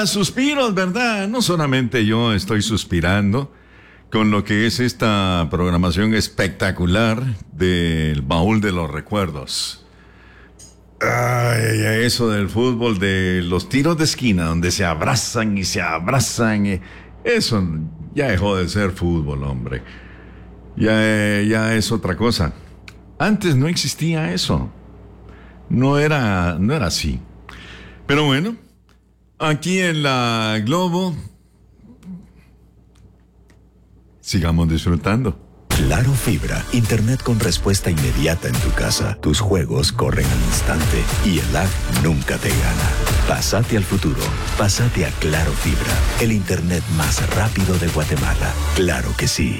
Vaya suspiros, ¿verdad? No solamente yo estoy suspirando con lo que es esta programación espectacular del Baúl de los Recuerdos. Ay, eso del fútbol, de los tiros de esquina, donde se abrazan y se abrazan. Eso ya dejó de ser fútbol, hombre. Ya es otra cosa. Antes no existía eso. No era así. Pero bueno, aquí en la Globo, sigamos disfrutando. Claro Fibra, internet con respuesta inmediata en tu casa. Tus juegos corren al instante y el lag nunca te gana. Pásate al futuro. Pásate a Claro Fibra, el internet más rápido de Guatemala. Claro que sí.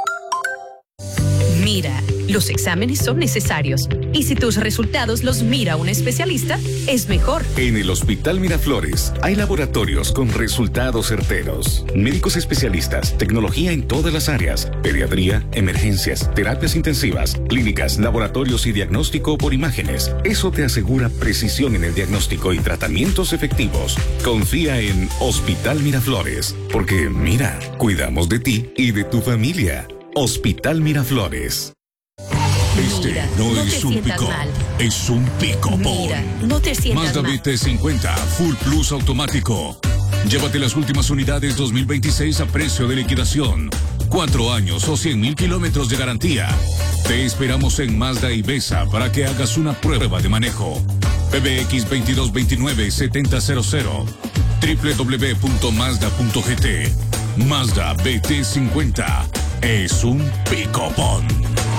Mira, los exámenes son necesarios y si tus resultados los mira un especialista, es mejor. En el Hospital Miraflores hay laboratorios con resultados certeros, médicos especialistas, tecnología en todas las áreas, pediatría, emergencias, terapias intensivas, clínicas, laboratorios y diagnóstico por imágenes. Eso te asegura precisión en el diagnóstico y tratamientos efectivos. Confía en Hospital Miraflores, porque mira, cuidamos de ti y de tu familia. Hospital Miraflores. Este no es un pick-up, es un pick-up. Mira, no te sientas Mazda mal. BT50 Full Plus automático. Llévate las últimas unidades 2026 a precio de liquidación. 4 años o 100,000 kilómetros de garantía. Te esperamos en Mazda Ibesa para que hagas una prueba de manejo. PBX 2229-7000. www.mazda.gt. Mazda BT50 es un pick-up.